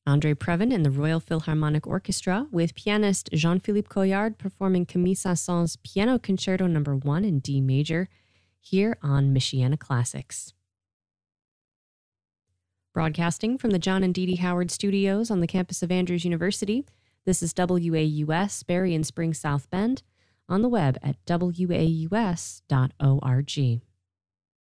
André Previn and the Royal Philharmonic Orchestra with pianist Jean-Philippe Collard performing Camille Saint-Saëns' Piano Concerto No. 1 in D major here on Michiana Classics. Broadcasting from the John and Dee Dee Howard Studios on the campus of Andrews University, this is WAUS, Berry and Spring South Bend, on the web at waus.org.